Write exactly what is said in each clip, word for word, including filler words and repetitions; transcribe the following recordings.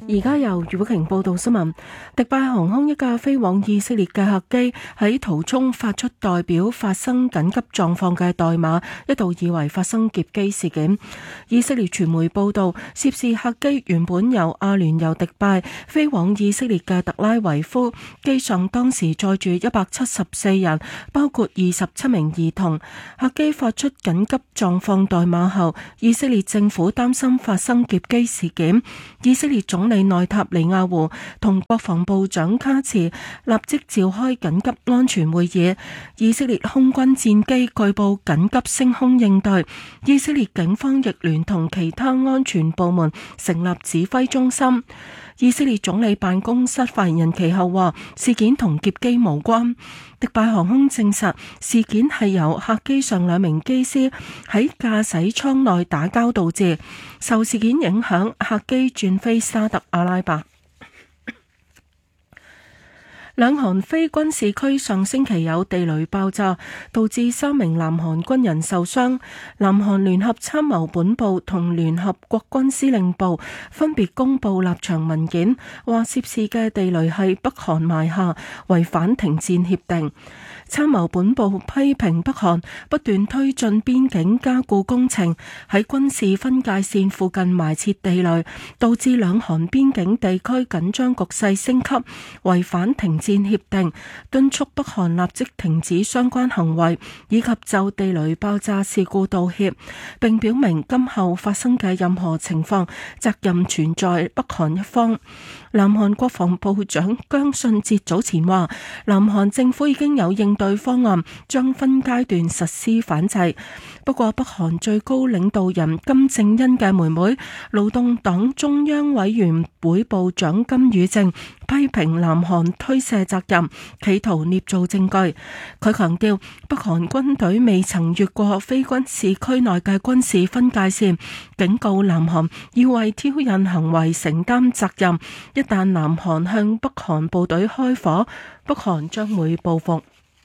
而家由余寶瓊報道新聞。迪拜航空一架飛往以色列嘅客機喺途中發出代表發生緊急狀況嘅代碼，一度以為發生劫機事件。以色列傳媒報道，涉事客機原本由阿聯酋迪拜飛往以色列嘅特拉維夫，機上當時載住一百七十四人，包括二十七名兒童。客機發出緊急狀況代碼後，以色列政府擔心發生劫機事件。以色列總理內塔尼亞胡同國防部長卡茨立即召開緊急安全會議。以色列空軍戰機據報緊急升空應對，以色列警方亦聯同其他安全部門成立指揮中心。以色列總理辦公室發言人其後話，事件同劫機無關。迪拜航空證實事件係由客機上兩名機師喺駕駛艙內打交導致，受事件影響，客機轉飛沙特阿拉伯。兩韓非軍事區上星期有地雷爆炸，導致三名南韓軍人受傷。南韓聯合參謀本部同聯合國軍司令部分別公布立場文件，話涉事嘅地雷係北韓埋下，違反停戰協定。參謀本部批評北韓不斷推進邊境加固工程，喺軍事分界線附近埋設地雷，導致兩韓邊境地區緊張局勢升級，違反停戰協定，敦促北韓立即停止相關行為，以及就地雷爆炸事故道歉，並表明今後發生嘅任何情況，責任全在北韓一方。南韓國防部長姜信哲早前話，南韓政府已經有應對方案，將分階段實施反制。不過北韓最高領導人金正恩嘅妹妹、勞動黨中央委員會部長金與正批評南韓推卸責任，企圖捏造證據。佢強調，北韓軍隊未曾越過非軍事區內嘅軍事分界線，警告南韓要為挑釁行為承擔責任。一旦南韓向北韓部隊開火，北韓將會報復。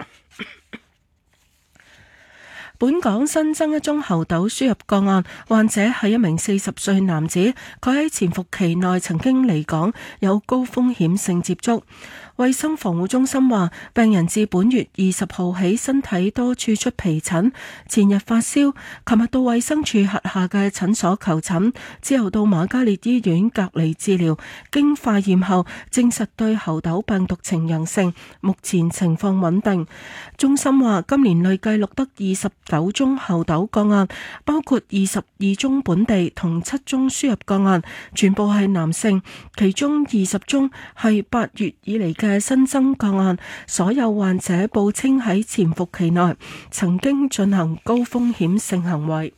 本港新增一宗猴痘輸入個案，患者係一名四十歲男子，佢喺潛伏期內曾經離港，有高風險性接觸。衛生防護中心話，病人自本月二十號起身體多處出皮疹，前日發燒，琴日到衛生署轄下嘅診所求診，之後到瑪嘉烈醫院隔離治療，經化驗後證實對猴痘病毒呈陽性，目前情況穩定。中心話，今年累計錄得二十九宗猴痘個案，包括二十二宗本地同七宗輸入個案，全部係男性，其中二十宗係八月以嚟嘅嘅新增個案，所有患者報稱喺潛伏期內曾經進行高風險性行為。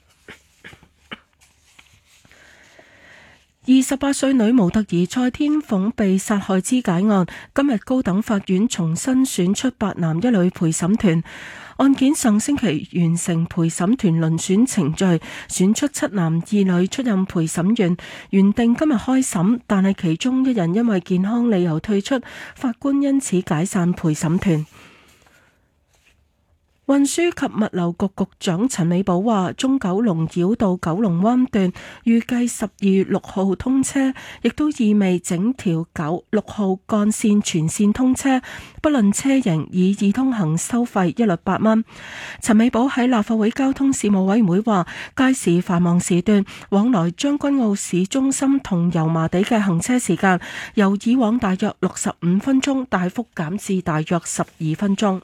二十八歲女模特兒蔡天鳳被殺害肢解案，今日高等法院重新選出八男一女陪審團。案件上星期完成陪審團遴選程序，選出七男二女出任陪審員，原定今日開審，但係其中一人因為健康理由退出，法官因此解散陪審團。運輸及物流局局長陳美寶話，中九龍繞道九龍灣段預計十二月六號通車，亦都意味整條九六號幹線全線通車，不論車型，以易通行收費一律八蚊。陳美寶喺立法會交通事務委員會話，屆時繁忙時段往來將軍澳市中心同油麻地嘅行車時間由以往大約六十五分鐘大幅減至大約十二分鐘。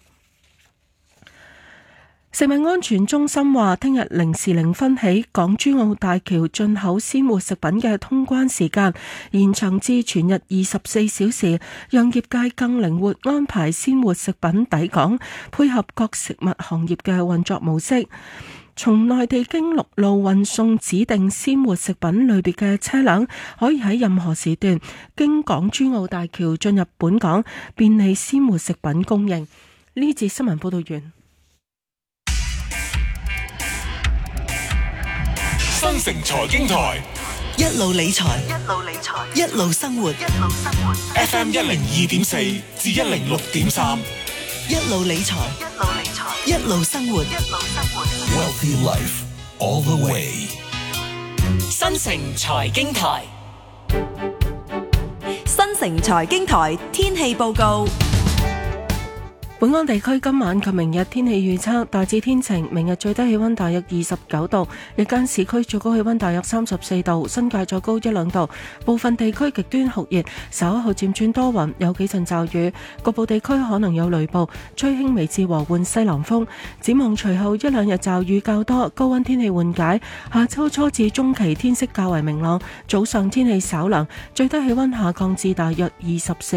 食物安全中心話，聽日零時零分起，港珠澳大橋進口鮮活食品嘅通關時間延長至全日二十四小時，讓業界更靈活安排鮮活食品抵港，配合各食物行業嘅運作模式。從內地經陸路運送指定鮮活食品類別嘅車輛，可以喺任何時段經港珠澳大橋進入本港，便利鮮活食品供應。呢節新聞報道完。 新城財經台， 一路理財，一路理財，一路生活，一路生活。 F M 一零二點四至一零六點三， 一路理財，一路理財，一路生活，一路生活。 Wealthy Life all the way。 新城財經台。 新城財經台天氣報告。 本港地區今晚及明日天氣預測大致天晴，明日最低氣溫大約二十九度，日間市區最高氣溫大約三十四度，新界再高一兩度。部分地區極端酷熱，稍後漸轉多雲，有幾陣驟雨，局部地區可能有雷暴，吹輕微至和緩西南風。展望隨後一兩日驟雨較多，高溫天氣緩解。下周初至中期天色較為明朗，早上天氣稍涼，最低氣溫下降至大約二十四